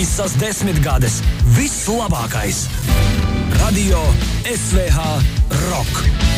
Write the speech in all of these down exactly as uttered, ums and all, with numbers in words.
Visas desmitgades, viss labākais. Radio S V H Rock.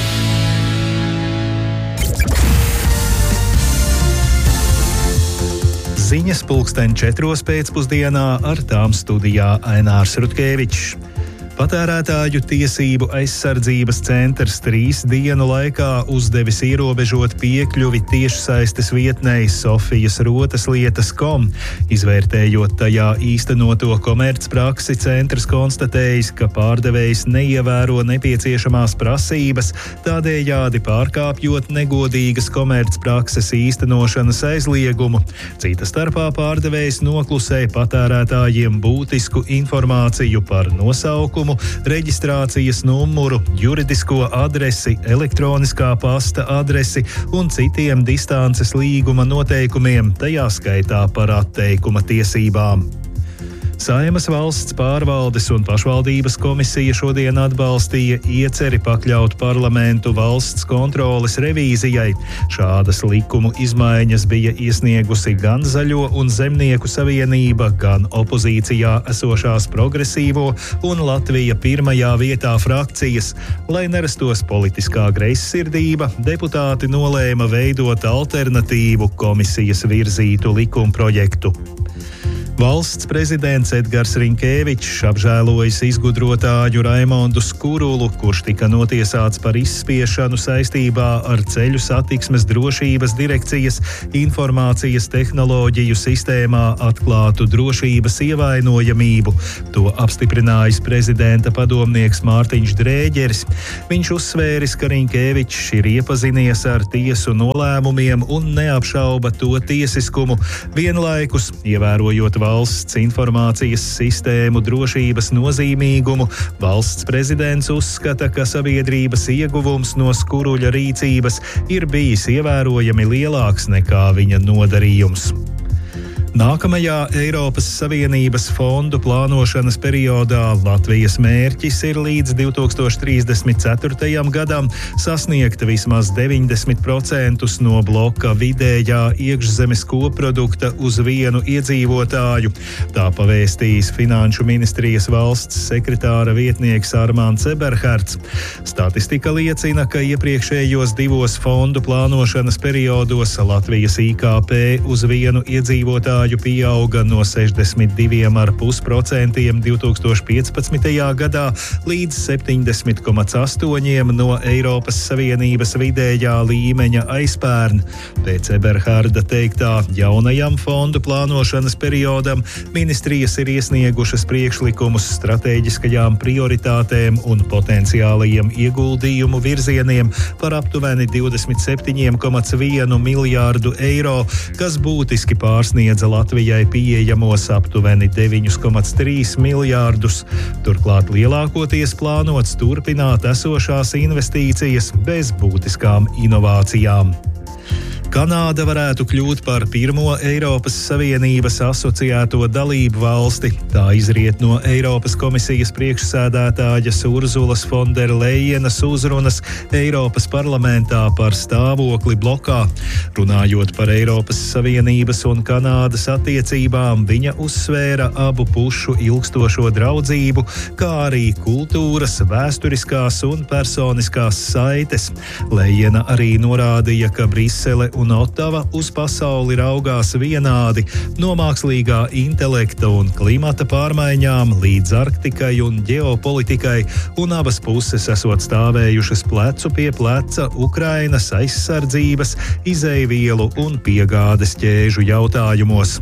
Ziņas pulksten četros pēcpusdienā, ar tām studijā Ainārs Rutkevičs. Patērētāju tiesību aizsardzības centrs trīs dienu laikā uzdevis ierobežot piekļuvi tiešsaistes vietnei Sofijas Rotas lietas punkts com. Izvērtējot tajā īstenoto komercpraksi, centrs konstatējis, ka pārdevējs neievēro nepieciešamās prasības, tādējādi pārkāpjot negodīgas komercprakses īstenošanas aizliegumu. Cita starpā pārdevējs noklusēja patērētājiem būtisku informāciju par nosaukumu, reģistrācijas numuru, juridisko adresi, elektroniskā pasta adresi un citiem distances līguma noteikumiem, tajā skaitā par atteikuma tiesībām. Saeimas valsts pārvaldes un pašvaldības komisija šodien atbalstīja ieceri pakļaut parlamentu valsts kontroles revīzijai. Šādas likumu izmaiņas bija iesniegusi gan Zaļo un Zemnieku savienība, gan opozīcijā esošās Progresīvo un Latvija pirmajā vietā frakcijas. Lai nerastos politiskā greizsirdība, deputāti nolēma veidot alternatīvu komisijas virzītu likumprojektu. Valsts prezidents Edgars Rinkēvičs apžēlojis izgudrotāju Raimondu Skurulu, kurš tika notiesāts par izspiešanu saistībā ar Ceļu satiksmes drošības direkcijas informācijas tehnoloģiju sistēmā atklātu drošības ievainojamību. To apstiprinājis prezidenta padomnieks Mārtiņš Drēģeris. Viņš uzsvēris, ka Rinkēvičs ir iepazinies ar tiesu nolēmumiem un neapšauba to tiesiskumu, vienlaikus ievērojot valsts informācijas sistēmu drošības nozīmīgumu. Valsts prezidents uzskata, ka sabiedrības ieguvums no Skuruļa rīcības ir bijis ievērojami lielāks nekā viņa nodarījums. Nākamajā Eiropas Savienības fondu plānošanas periodā Latvijas mērķis ir līdz divi tūkstoši trīsdesmit ceturtajam gadam sasniegt vismaz deviņdesmit procentus no bloka vidējā iekšzemes koprodukta uz vienu iedzīvotāju. Tā pavēstījis Finanšu ministrijas valsts sekretāra vietnieks Armāns Eberhards. Statistika liecina, ka iepriekšējos divos fondu plānošanas periodos Latvijas I K P uz vienu iedzīvotāju pieauga no sešdesmit diviem ar pus procentiem divi tūkstoši piecpadsmitajā gadā līdz septiņdesmit komats astoņiem no Eiropas Savienības vidējā līmeņa aizpērn. Pēc Eberharda teiktā, jaunajam fondu plānošanas periodam ministrijas ir iesniegušas priekšlikumus stratēģiskajām prioritātēm un potenciālajiem ieguldījumu virzieniem par aptuveni divdesmit septiņi komats viens miljārdu eiro, kas būtiski pārsniedza Latvijai pieejamos aptuveni deviņi komats trīs miljārdus. Turklāt lielākoties plānots turpināt esošās investīcijas bez būtiskām inovācijām. Kanāda varētu kļūt par pirmo Eiropas Savienības asociēto dalību valsti. Tā izriet no Eiropas komisijas priekšsēdētājas Urzulas Fonderlejenas uzrunas Eiropas parlamentā par stāvokli blokā. Runājot par Eiropas Savienības un Kanādas attiecībām, viņa uzsvēra abu pušu ilgstošo draudzību, kā arī kultūras, vēsturiskās un personiskās saites. Lejena arī norādīja, ka Brisele un Otava uz pasauli raugās vienādi, no mākslīgā intelekta un klimata pārmaiņām līdz Arktikai un ģeopolitikai, un abas puses esot stāvējušas plecu pie pleca Ukrainas aizsardzības, izeivielu un piegādes ķēžu jautājumos.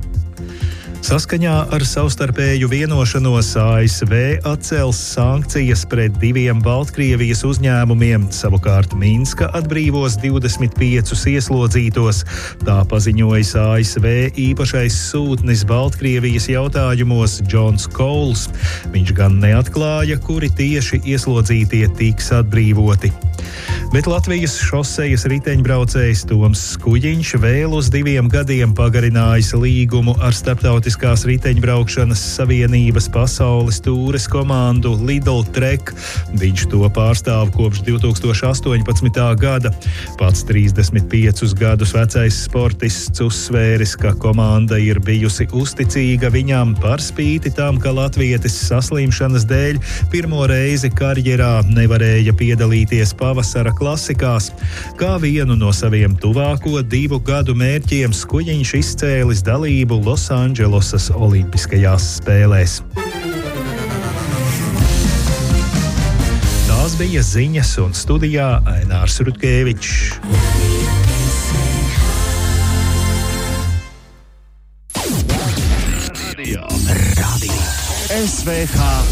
Saskaņā ar savstarpēju vienošanos A S V atcels sankcijas pret diviem Baltkrievijas uzņēmumiem, savukārt Minska atbrīvos divdesmit piecus ieslodzītos. Tā paziņojis A S V īpašais sūtnis Baltkrievijas jautājumos Džons Kouls. Viņš gan neatklāja, kuri tieši ieslodzītie tiks atbrīvoti. Bet Latvijas šosejas riteņbraucējs Toms Skujiņš vēl uz diviem gadiem pagarinājis līgumu ar Starptautiskās riteņbraukšanas savienības pasaules tūres komandu Lidl Trek. Viņš to pārstāv kopš divi tūkstoši astoņpadsmitā gada. Pats trīsdesmit piecus gadus vecais sportists uzsvēris, ka komanda ir bijusi uzticīga viņam par spīti tam, ka latvietis saslimšanas dēļ pirmo reizi karjerā nevarēja piedalīties pavasara klasikās. Kā vienu no saviem tuvāko divu gadu mērķiem Skujiņš izcēlis dalību Losandželosas olimpiskajās spēlēs. Tās bija ziņas, un studijā Ainārs Rutkevičs. Radio S V H